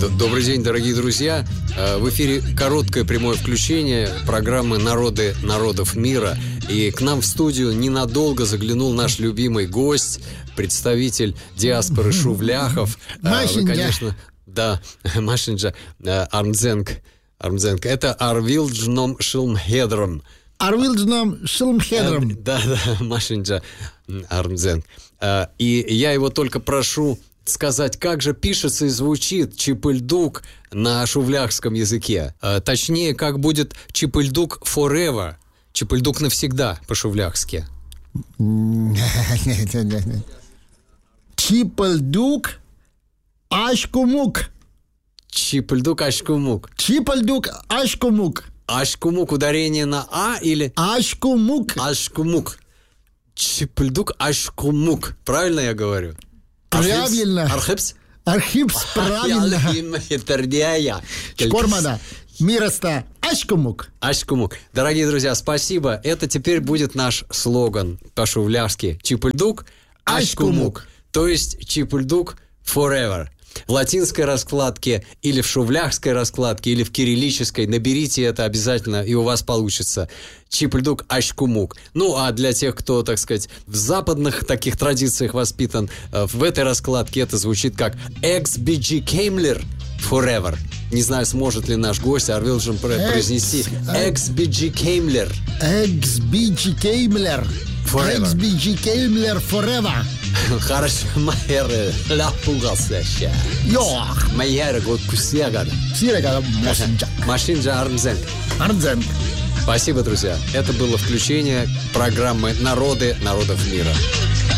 Добрый день, дорогие друзья. В эфире короткое прямое включение программы «Народы народов мира». И к нам в студию ненадолго заглянул наш любимый гость, представитель диаспоры шувляхов. Вы, конечно, да, Машинджа Армдзенг. Это Арвилджном Шилмхедром. Арвилджном Шилмхедром. Да, Машинджа Армдзенг. И я его только прошу сказать, как же пишется и звучит Чипыльдук на шувляхском языке. Точнее, как будет Чипыльдук forever. Чипыльдук навсегда по-шувляхски. Чипыльдук ашкумук. Чипыльдук ашкумук. Чипыльдук ашкумук. Ашкумук, ударение на А или? Ашкумук. Ашкумук. Чипыльдук ашкумук. Правильно я говорю? Правильно. Архипс, правильно. Шкормада. Мироста ашкумук. Ашкумук. Дорогие друзья, спасибо. Это теперь будет наш слоган по-шувляхски. Чипыльдук ашкумук. То есть Чипыльдук forever. В латинской раскладке или в шувляхской раскладке или в кириллической наберите это обязательно, и у вас получится. Чипыльдук ашкумук. Ну, а для тех, кто, так сказать, в западных таких традициях воспитан, в этой раскладке это звучит как «Экс-биджи кеймлер forever». Не знаю, сможет ли наш гость Арвилджин произнести «Экс-биджи кеймлер». «Экс-биджи кеймлер». Forever. Кеймлер forever. Хорошо, Майер, напугался еще. Йох. Майер, год кусегада. Сирегада, Машинджа. Машинджа Армдзенг. Армдзенг. Спасибо, друзья. Это было включение программы «Народы народов мира».